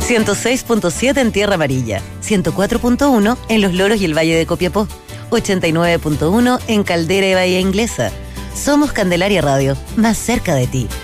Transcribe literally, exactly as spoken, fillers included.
ciento seis punto siete en Tierra Amarilla, ciento cuatro punto uno en Los Loros y el Valle de Copiapó, ochenta y nueve punto uno en Caldera y Bahía Inglesa. Somos Candelaria Radio, más cerca de ti.